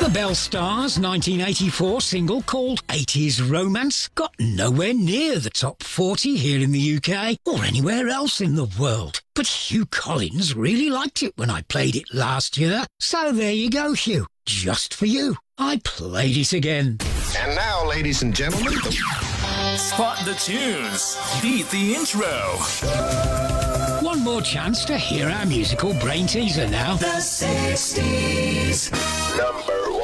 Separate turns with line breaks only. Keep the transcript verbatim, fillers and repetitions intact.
Belle Star's nineteen eighty-four single called eighties Romance got nowhere near the top forty here in the U K or anywhere else in the world. But Hugh Collins really liked it when I played it last year. So there you go, Hugh. Just for you. I played it again.
And now, ladies and gentlemen...
Spot the tunes. Beat the intro.
One more chance to hear our musical brain teaser now.
The sixties.
Number one.